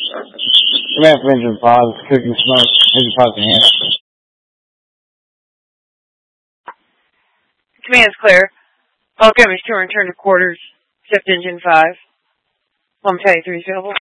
Command from Engine 5, cooking smoke. Engine 5 can handle. Command is clear. All companies to return to quarters, except Engine 5. 1 Battalion 3 is available.